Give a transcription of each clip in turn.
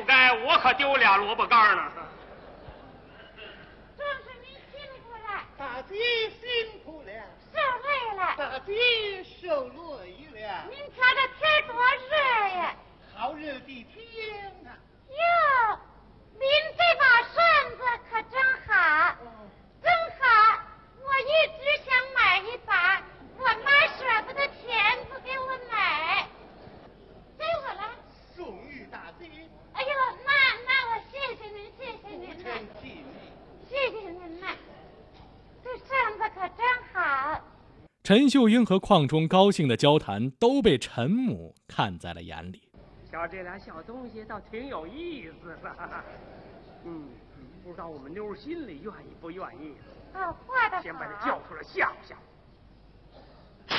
该，我可丢俩萝卜干呢。 壮士您辛苦了， 大姐辛苦了， 受累了， 大姐受累了。 您瞧这天多热呀！ 好热的天啊！ 哟，您这把扇子可真好，真好！我一直想买一把，我妈舍不得钱，不给我买。给我了。 送与大姐。 哎呦，那我谢谢您，谢谢您不了， 成气谢谢您了。这扇子可真好。 陈秀英和邝忠高兴的交谈都被陈母看在了眼里。 瞧这俩小东西倒挺有意思的。不知道我们妞心里愿意不愿意？ 哦，画的好。 先把它叫出来吓唬吓唬。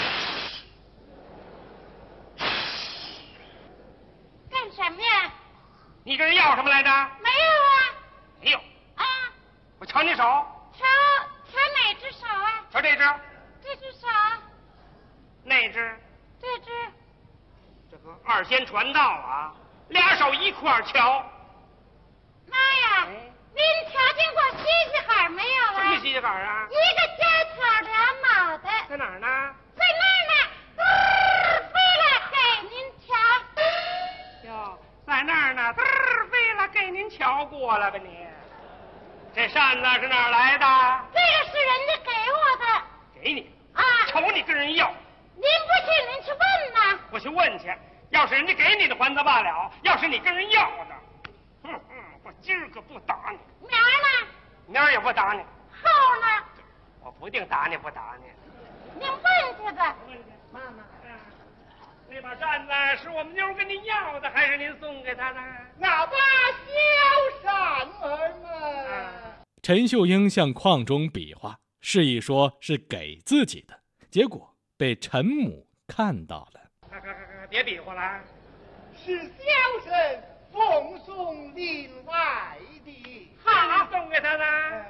干什么呀？ 你跟人要什么来着？ 没有啊。 没有。 啊， 我瞧你手。 瞧哪只手啊？ 瞧这只。 这只手。 那只。 这只。 这个二仙传道啊，俩手一块儿瞧。 妈呀！您瞧见过西西海没有啊？ 什么西西坎啊？ 一个尖挑俩卯的。 在哪儿呢？ 在那儿呢，飞了给您瞧。 哟，在那儿呢，飞了给您瞧过了吧你？这扇子是哪儿来的？ 这个是人家给我的。 给你啊？ 瞅你跟人要。 您不信，您去问呐。 我去问去，要是人家给你的还则罢了，要是你跟人要的，我今儿个不打你。 明儿呢？ 明儿也不打你。 后呢？ 我不定打你不打你。 您问去吧。 妈妈， 那把扇子是我们妞跟您要的，还是您送给她的？ 那把小扇儿嘛。 陈秀英向邝忠比划，示意说是给自己的，结果被陈母看到了。 别比划了， 是小生奉送另外的。 好，送给他的。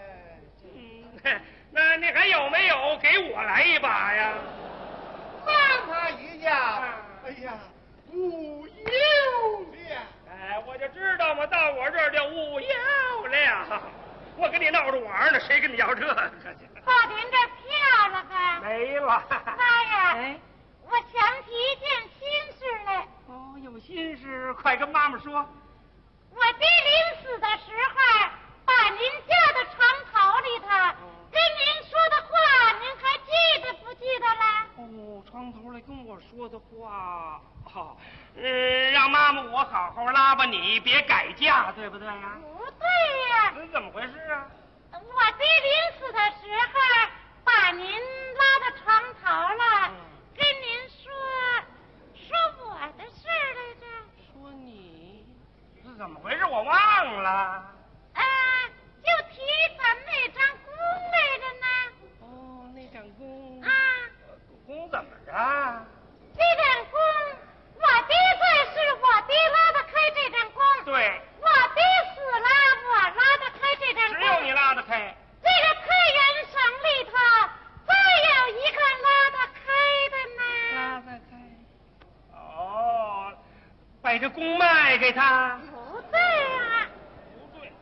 那你还有没有给我来一把呀？ 妈妈一样。哎呀，无有了。 哎，我就知道嘛，到我这儿就无有了。我跟你闹着玩呢，谁跟你要这个去？ 把您这票了吧？ 没了。 妈呀！ 哎， 我想起一件心事来。 哦，有心事，快跟妈妈说。 我爹临死的时候，把您叫到床头里头，跟您说的话，您还记得不记得了？ 哦，床头来跟我说的话，让妈妈我好好拉吧你，别改嫁，对不对呀？ 不对呀。 怎么回事啊？ 我爹临死的时候，把您拉到床头了，跟您说我的事儿来着。 说你是怎么回事？我忘了。 就提咱们那张弓来着呢。 哦，那张弓。弓怎么着？ 这张弓，我爹在世，我爹拉得开这张弓。 对。 我爹死了，我拉得开这张弓。 只有你拉得开。 这个太原省里头，再有一个拉得开的呢。 拉得开。哦，把这弓卖给他。 不对啊。 不对。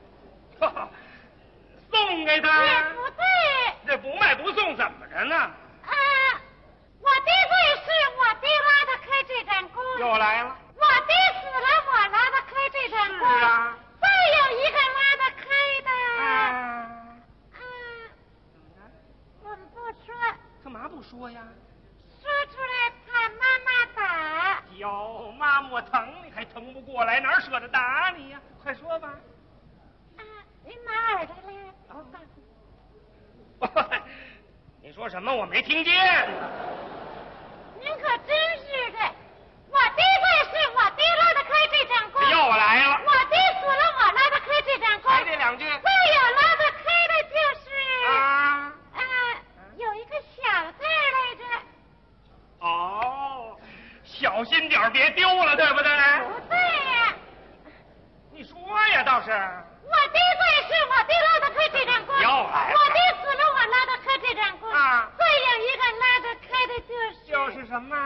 送给他。 也不对。 这不卖不送怎么着呢？ 我爹在世，我爹拉得开这张弓。 又来了。 我爹死了，我拉得开这张弓。 是啊。 再有一个拉得开的。我们不说。 干嘛不说呀？ 说出来怕妈妈打。 哟，妈妈我疼你还疼不过来，哪舍得打你呀？快说吧。 您拿耳朵来。 你说什么？我没听见呢。 您可真是的，我爹在世，我爹拉得开这张弓。 又来了。 我爹死了，我拉得开这张弓。 还这两句。 再有拉得开的就是。有一个小字来着。 哦，小心点别丢了，对不对？ 不对呀。 你说呀，倒是。 我爹在世，我爹拉得开这张弓。 又来了。 我爹死了，我拉得开这张弓。再有一个拉得开的就是。 就是什么？